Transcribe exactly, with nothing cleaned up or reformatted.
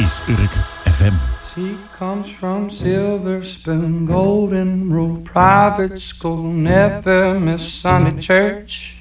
Is Urk F M. She comes from Silver Spoon, Golden Rule Private School, never miss Sunday church.